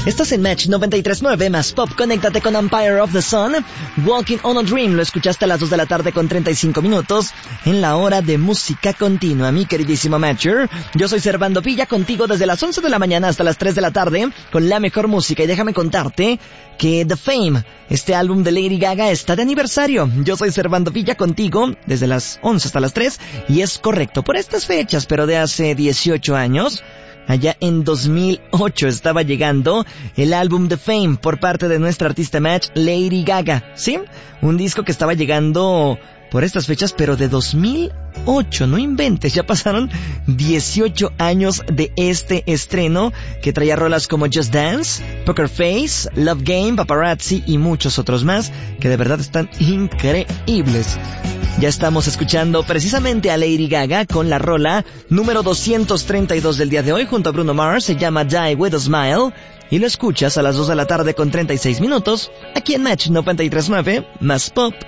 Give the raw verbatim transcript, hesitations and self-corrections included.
Estás en Match noventa y tres punto nueve más Pop. Conéctate con Empire of the Sun. Walking on a Dream lo escuchaste a las dos de la tarde con treinta y cinco minutos en la hora de música continua, mi queridísimo Matcher. Yo soy Servando Villa, contigo desde las once de la mañana hasta las tres de la tarde con la mejor música. Y déjame contarte que The Fame, este álbum de Lady Gaga, está de aniversario. Yo soy Servando Villa, contigo desde las once hasta las tres, y es correcto, por estas fechas, pero de hace dieciocho años, allá en dos mil ocho, estaba llegando el álbum The Fame por parte de nuestra artista Match, Lady Gaga, ¿sí? Un disco que estaba llegando por estas fechas, pero de dos mil ocho, no inventes, ya pasaron dieciocho años de este estreno, que traía rolas como Just Dance, Poker Face, Love Game, Paparazzi y muchos otros más, que de verdad están increíbles. Ya estamos escuchando precisamente a Lady Gaga con la rola número doscientos treinta y dos del día de hoy junto a Bruno Mars, se llama Die With a Smile, y lo escuchas a las dos de la tarde con treinta y seis minutos, aquí en Match noventa y tres punto nueve, más Pop.